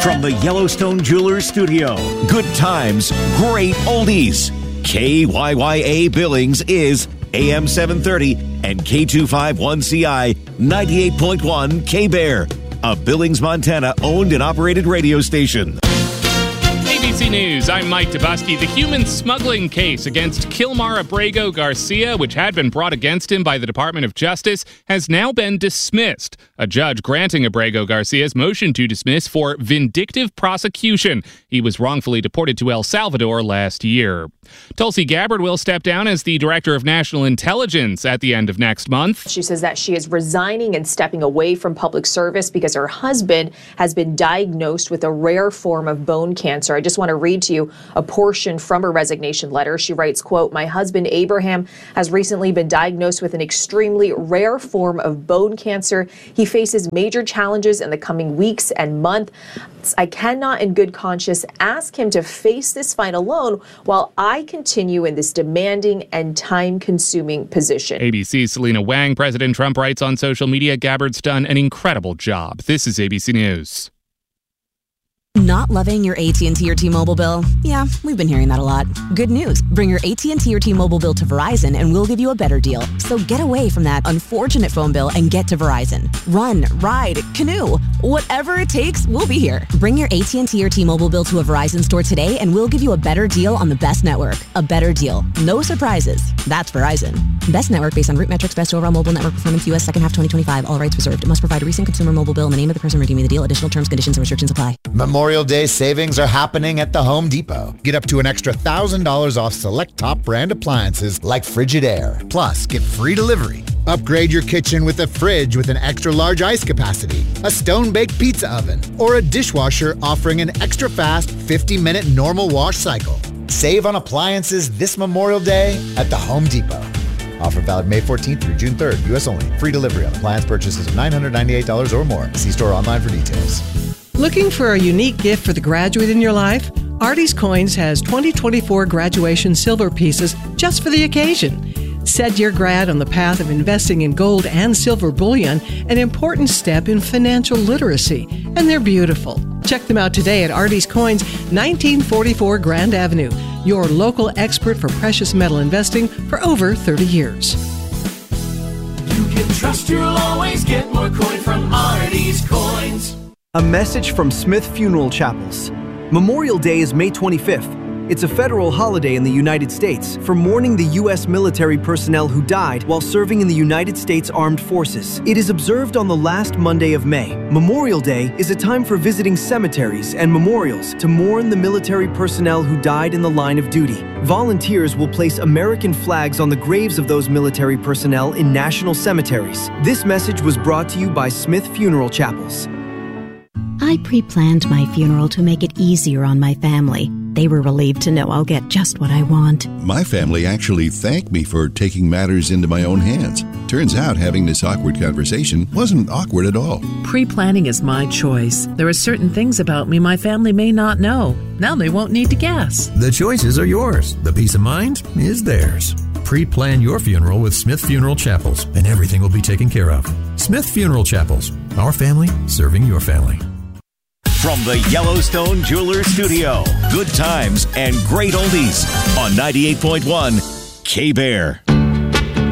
From the Yellowstone Jewelers Studio, good times, great oldies. KYYA Billings is AM 730 and K251CI 98.1 K-Bear, a Billings, Montana owned and operated radio station. ABC News, I'm Mike Dubusky. The human smuggling case against Kilmar Abrego Garcia, which had been brought against him by the Department of Justice, has now been dismissed. A judge granting Abrego Garcia's motion to dismiss for vindictive prosecution. He was wrongfully deported to El Salvador last year. Tulsi Gabbard will step down as the Director of National Intelligence at the end of next month. She says that she is resigning and stepping away from public service because her husband has been diagnosed with a rare form of bone cancer. I just want to read to you a portion from her resignation letter. She writes, quote, "My husband Abraham has recently been diagnosed with an extremely rare form of bone cancer. He faces major challenges in the coming weeks and months. I cannot in good conscience ask him to face this fight alone while I continue in this demanding and time-consuming position." ABC's Selena Wang. President Trump writes on social media, Gabbard's done an incredible job. This is ABC News. Not loving your AT&T or T-Mobile bill? Yeah, we've been hearing that a lot. Good news. Bring your AT&T or T-Mobile bill to Verizon and we'll give you a better deal. So get away from that unfortunate phone bill and get to Verizon. Run, ride, canoe. Whatever it takes, we'll be here. Bring your AT&T or T-Mobile bill to a Verizon store today and we'll give you a better deal on the best network. A better deal. No surprises. That's Verizon. Best network based on root metrics, best overall mobile network performance, U.S. second half 2025. All rights reserved. It must provide a recent consumer mobile bill and the name of the person redeeming the deal. Additional terms, conditions, and restrictions apply. Memorial Day savings are happening at the Home Depot. Get up to an extra $1,000 off select top brand appliances like Frigidaire. Plus, get free delivery. Upgrade your kitchen with a fridge with an extra large ice capacity, a stone-baked pizza oven, or a dishwasher offering an extra fast 50-minute normal wash cycle. Save on appliances this Memorial Day at the Home Depot. Offer valid May 14th through June 3rd. U.S. only. Free delivery on appliance purchases of $998 or more. See store online for details. Looking for a unique gift for the graduate in your life? Artie's Coins has 2024 graduation silver pieces just for the occasion. Set your grad on the path of investing in gold and silver bullion, an important step in financial literacy, and they're beautiful. Check them out today at Artie's Coins, 1944 Grand Avenue, your local expert for precious metal investing for over 30 years. You can trust you'll always get more coin from Artie's Coins. A message from Smith Funeral Chapels. Memorial Day is May 25th. It's a federal holiday in the United States for mourning the U.S. military personnel who died while serving in the United States Armed Forces. It is observed on the last Monday of May. Memorial Day is a time for visiting cemeteries and memorials to mourn the military personnel who died in the line of duty. Volunteers will place American flags on the graves of those military personnel in national cemeteries. This message was brought to you by Smith Funeral Chapels. I pre-planned my funeral to make it easier on my family. They were relieved to know I'll get just what I want. My family actually thanked me for taking matters into my own hands. Turns out having this awkward conversation wasn't awkward at all. Pre-planning is my choice. There are certain things about me my family may not know. Now they won't need to guess. The choices are yours. The peace of mind is theirs. Pre-plan your funeral with Smith Funeral Chapels, and everything will be taken care of. Smith Funeral Chapels. Our family serving your family. From the Yellowstone Jewelers Studio, good times and great oldies on 98.1 K-Bear.